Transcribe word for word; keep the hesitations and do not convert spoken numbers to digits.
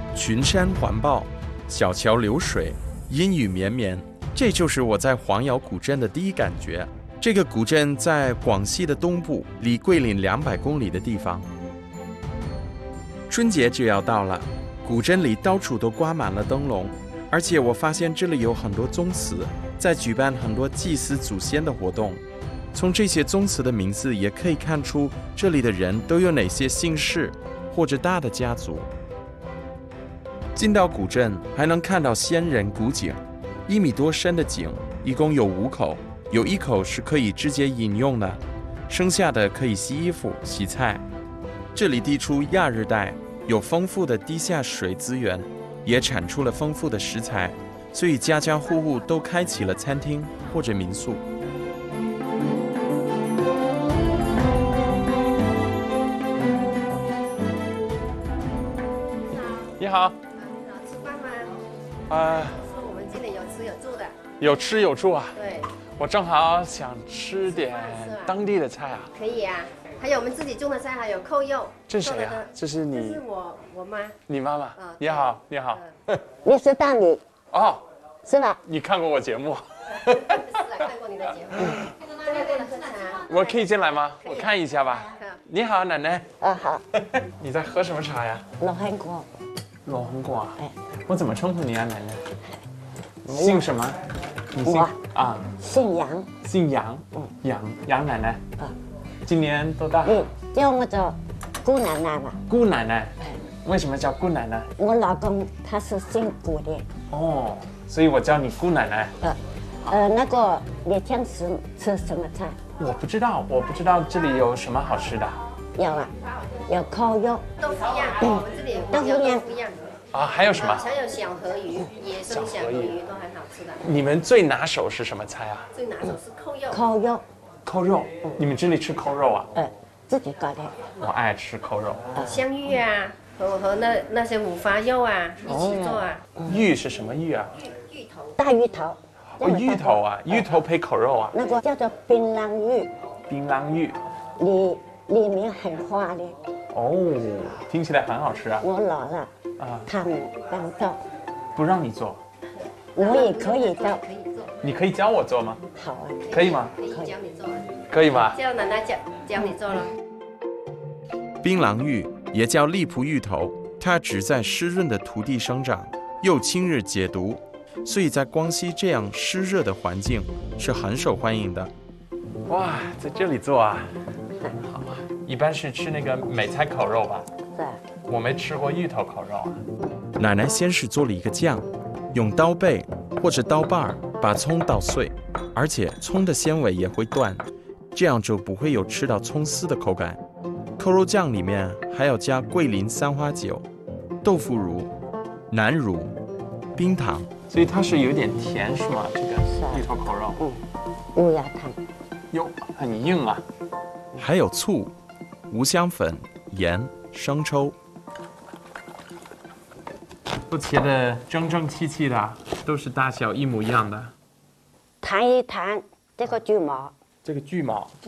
群山环抱，小桥流水，阴雨绵绵，这就是我在黄窑古镇的第一感觉。这个古镇在广西的东部，离桂林两百公里的地方。春节就要到了，古镇里到处都挂满了灯笼，而且我发现这里有很多宗祠，在举办很多祭祀祖先的活动。从这些宗祠的名字也可以看出这里的人都有哪些姓氏或者大的家族。进到古镇还能看到仙人古井，一米多深的井，一共有五口，有一口是可以直接饮用的，剩下的可以洗衣服、洗菜。这里地处亚热带，有丰富的地下水资源，也产出了丰富的食材，所以家家户户都开启了餐厅或者民宿。你好， 吃饭吗？ 啊、 是我们这里有吃有住的。 有吃有住啊。 对， 我正好想吃点当地的菜啊。 可以啊。还有我们自己种的菜，还有扣肉。 这是谁啊？这是这你是我我妈。 你妈妈。 嗯你好，你好。 你是大理哦， 是吧？ 你看过我节目？ 是来看过你的节目。在那边喝茶。 我可以进来吗？我看一下吧。你好，奶奶。 啊好， 你在喝什么茶呀？ 老韩国， 老红果啊。 哎， 我怎么称呼你啊，奶奶？姓什么？你姓我啊？ 姓杨， 姓杨。 嗯杨杨奶奶。 啊， 今年多大？ 你叫我做姑奶奶嘛。 姑奶奶。为什么叫姑奶奶？ 我老公他是姓古的， 哦，所以我叫你姑奶奶。 呃呃，那个你平时吃什么菜？ 我不知道，我不知道这里有什么好吃的。 有啊，有扣肉， 豆腐一样，我们这里有豆腐一样。 啊，还有什么？ 还有小河鱼，野生小河鱼都很好吃的。 你们最拿手是什么菜啊？ 最拿手是扣肉。 扣肉， 扣肉。你们这里吃扣肉啊？ 呃，自己搞的。 我爱吃扣肉。 香芋啊，和和那那些五花肉啊一起做啊。 芋是什么芋啊？ 芋头。 大芋头。 哦，芋头啊，芋头配口肉啊。 那个叫做槟榔芋， 槟榔芋。 里里面很滑的。 哦，听起来很好吃啊。 我老了， 啊， 他们帮做， 不让你做， 我也可以做。 可以做。 你可以教我做吗？ 好啊， 可以吗？ 可以教你做啊。 可以吗？ 叫奶奶教教你做了。 槟榔芋也叫荔浦芋头，它只在湿润的土地生长，又清热解毒，所以在广西这样湿热的环境是很受欢迎的。哇，在这里做啊，好啊！一般是吃那个美菜烤肉吧？ 是。 我没吃过芋头烤肉啊。奶奶先是做了一个酱，用刀背或者刀把把葱捣碎，而且葱的纤维也会断，这样就不会有吃到葱丝的口感。扣肉酱里面还要加桂林三花酒、豆腐乳、南乳、冰糖，所以它是有点甜是吗？这个芋头烤肉， 嗯，乌鸦汤， 哟，很硬啊。还有醋、五香粉、盐、生抽，都切的整整齐齐的，都是大小一模一样的。 弹一弹这个锯毛， 这个锯毛